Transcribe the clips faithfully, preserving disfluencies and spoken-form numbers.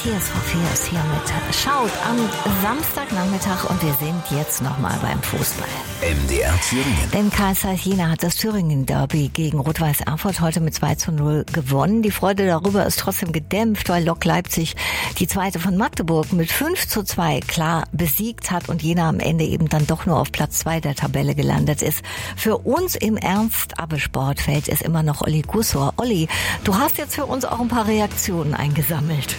Hier ist Frau Feers hier mit Schaut am Samstagnachmittag und wir sind jetzt nochmal beim Fußball. M D R Thüringen. Denn Carl Zeiss Jena hat das Thüringen-Derby gegen Rot-Weiß Erfurt heute mit zwei zu null gewonnen. Die Freude darüber ist trotzdem gedämpft, weil Lok Leipzig die zweite von Magdeburg mit fünf zu zwei klar besiegt hat und Jena am Ende eben dann doch nur auf Platz zwei der Tabelle gelandet ist. Für uns im Ernst-Abbe-Sportfeld ist immer noch Olli Gussor. Olli, du hast jetzt für uns auch ein paar Reaktionen eingesammelt.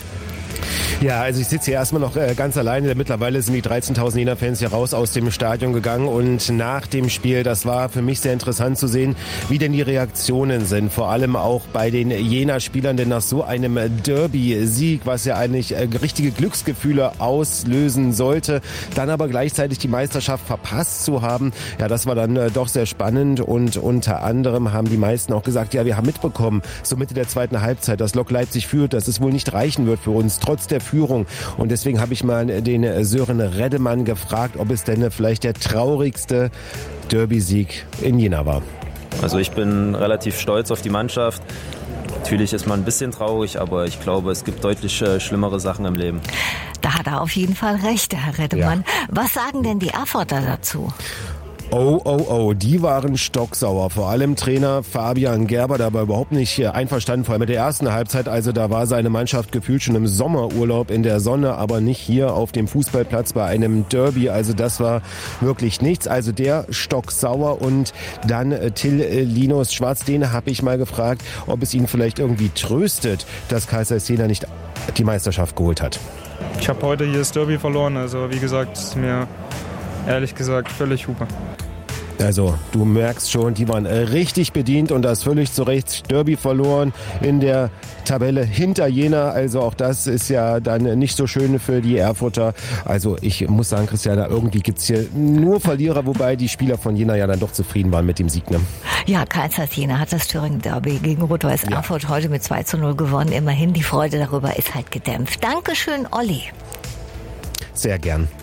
Ja, also ich sitze hier erstmal noch äh, ganz alleine. Mittlerweile sind die dreizehntausend Jena-Fans hier raus aus dem Stadion gegangen. Und nach dem Spiel, das war für mich sehr interessant zu sehen, wie denn die Reaktionen sind. Vor allem auch bei den Jena-Spielern, denn nach so einem Derby-Sieg, was ja eigentlich äh, richtige Glücksgefühle auslösen sollte, dann aber gleichzeitig die Meisterschaft verpasst zu haben, ja, das war dann äh, doch sehr spannend. Und unter anderem haben die meisten auch gesagt, ja, wir haben mitbekommen, so Mitte der zweiten Halbzeit, dass Lok Leipzig führt, dass es wohl nicht reichen wird für uns, trotz der Führung. Und deswegen habe ich mal den Sören Reddemann gefragt, ob es denn vielleicht der traurigste Derby-Sieg in Jena war. Also ich bin relativ stolz auf die Mannschaft. Natürlich ist man ein bisschen traurig, aber ich glaube, es gibt deutlich äh, schlimmere Sachen im Leben. Da hat er auf jeden Fall recht, Herr Reddemann. Ja. Was sagen denn die Erfurter dazu? Oh, oh, oh, die waren stocksauer. Vor allem Trainer Fabian Gerber, der war überhaupt nicht einverstanden, vor allem mit der ersten Halbzeit. Also da war seine Mannschaft gefühlt schon im Sommerurlaub in der Sonne, aber nicht hier auf dem Fußballplatz bei einem Derby. Also das war wirklich nichts. Also der stocksauer. Und dann Till Linus Schwarz, den habe ich mal gefragt, ob es ihn vielleicht irgendwie tröstet, dass Carl Zeiss Jena nicht die Meisterschaft geholt hat. Ich habe heute hier das Derby verloren. Also wie gesagt, ist mir ehrlich gesagt völlig Hupe. Also du merkst schon, die waren richtig bedient und das völlig zu Recht. Derby verloren in der Tabelle hinter Jena. Also auch das ist ja dann nicht so schön für die Erfurter. Also ich muss sagen, Christiane, irgendwie gibt's hier nur Verlierer, wobei die Spieler von Jena ja dann doch zufrieden waren mit dem Sieg. Ne? Ja, Carl Zeiss Jena hat das Thüringen-Derby gegen Rot-Weiß ja. Erfurt heute mit zwei zu null gewonnen. Immerhin, die Freude darüber ist halt gedämpft. Dankeschön, Olli. Sehr gern.